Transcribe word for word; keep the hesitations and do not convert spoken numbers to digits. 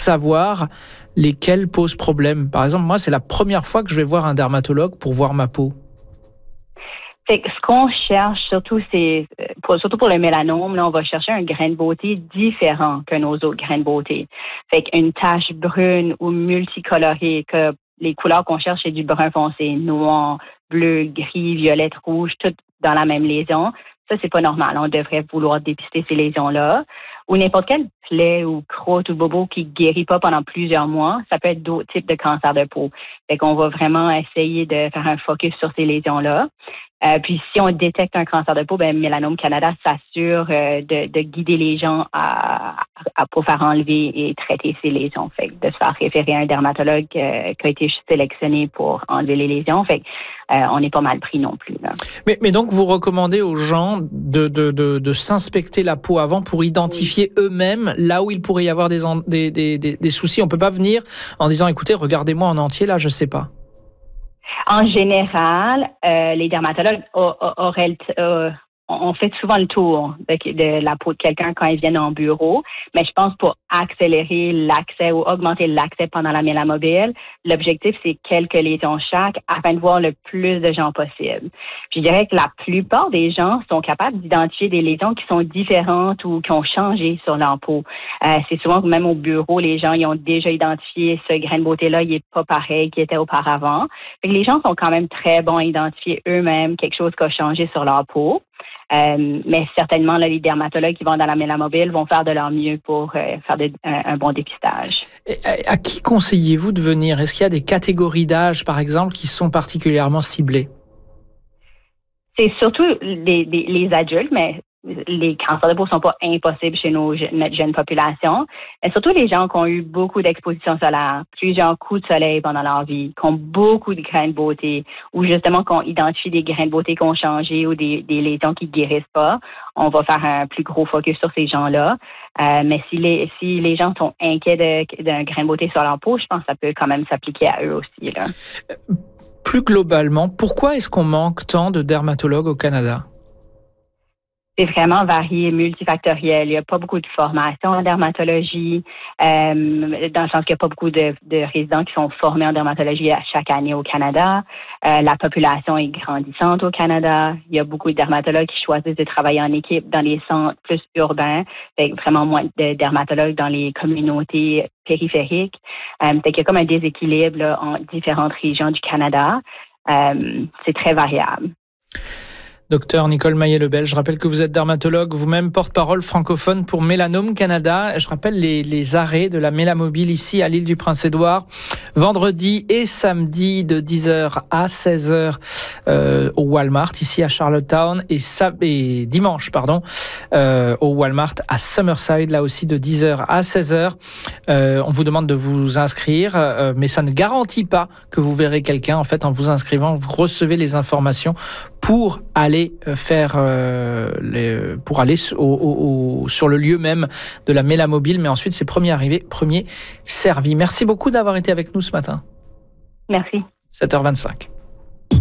savoir lesquels posent problème? Par exemple, moi, c'est la première fois que je vais voir un dermatologue pour voir ma peau. Fait que ce qu'on cherche, surtout, c'est pour, surtout pour le mélanome, là, on va chercher un grain de beauté différent que nos autres grains de beauté. Fait qu'une tache brune ou multicolorée, que les couleurs qu'on cherche, c'est du brun foncé, noir, bleu, gris, violette, rouge, tout dans la même lésion. Ça, c'est pas normal. On devrait vouloir dépister ces lésions-là. Ou n'importe quelle plaie ou crotte ou bobo qui guérit pas pendant plusieurs mois, ça peut être d'autres types de cancers de peau. Fait qu'on va vraiment essayer de faire un focus sur ces lésions-là. Euh, puis si on détecte un cancer de peau, ben Mélanome Canada s'assure euh, de, de guider les gens à, à pour faire enlever et traiter ces lésions. Fait de se faire référer à un dermatologue euh, qui a été sélectionné pour enlever les lésions. Fait euh, on n'est pas mal pris non plus. Là. Mais, mais donc vous recommandez aux gens de, de, de, de s'inspecter la peau avant pour identifier oui. eux-mêmes là où il pourrait y avoir des, des, des, des, des soucis. On peut pas venir en disant écoutez, regardez-moi en entier, là je sais pas. En général, euh, les dermatologues auraient, euh, on fait souvent le tour de, de la peau de quelqu'un quand ils viennent en bureau, mais je pense pour accélérer l'accès ou augmenter l'accès pendant la mélamobile, l'objectif, c'est quelques lésions chaque afin de voir le plus de gens possible. Je dirais que la plupart des gens sont capables d'identifier des lésions qui sont différentes ou qui ont changé sur leur peau. Euh, c'est souvent que même au bureau, les gens ils ont déjà identifié ce grain de beauté-là, il n'est pas pareil qu'il était auparavant. Fait que les gens sont quand même très bons à identifier eux-mêmes quelque chose qui a changé sur leur peau. Euh, mais certainement, là, les dermatologues qui vont dans la mélamobile vont faire de leur mieux pour euh, faire de, un, un bon dépistage. Et à, à qui conseillez-vous de venir? Est-ce qu'il y a des catégories d'âge, par exemple, qui sont particulièrement ciblées? C'est surtout les, les, les adultes, mais les cancers de peau ne sont pas impossibles chez nos, notre jeune population. Mais surtout les gens qui ont eu beaucoup d'exposition solaire, plusieurs coups de soleil pendant leur vie, qui ont beaucoup de grains de beauté, ou justement qui ont identifié des grains de beauté qui ont changé ou des, des lésions qui ne guérissent pas. On va faire un plus gros focus sur ces gens-là. Euh, mais si les, si les gens sont inquiets d'un grain de beauté sur leur peau, je pense que ça peut quand même s'appliquer à eux aussi, là. Plus globalement, pourquoi est-ce qu'on manque tant de dermatologues au Canada? C'est vraiment varié, multifactoriel. Il n'y a pas beaucoup de formation en dermatologie, euh, dans le sens qu'il n'y a pas beaucoup de, de résidents qui sont formés en dermatologie à chaque année au Canada. Euh, la population est grandissante au Canada. Il y a beaucoup de dermatologues qui choisissent de travailler en équipe dans les centres plus urbains, avec vraiment moins de dermatologues dans les communautés périphériques. Euh, fait qu'il y a comme un déséquilibre là, en différentes régions du Canada. Euh, c'est très variable. Docteur Nicole Maillet-Lebel, je rappelle que vous êtes dermatologue, vous-même porte-parole francophone pour Mélanome Canada. Je rappelle les, les arrêts de la Mélamobile ici à l'île du Prince-Édouard, vendredi et samedi de dix heures à seize heures euh, au Walmart ici à Charlottetown et, et dimanche pardon euh, au Walmart à Summerside, là aussi de dix heures à seize heures. Euh, on vous demande de vous inscrire, euh, mais ça ne garantit pas que vous verrez quelqu'un. En fait, en vous inscrivant, vous recevez les informations pour aller faire euh, les, pour aller au, au, au, sur le lieu même de la Mélamobile, mais ensuite c'est premier arrivé, premier servi. Merci beaucoup d'avoir été avec nous ce matin. Merci. sept heures vingt-cinq.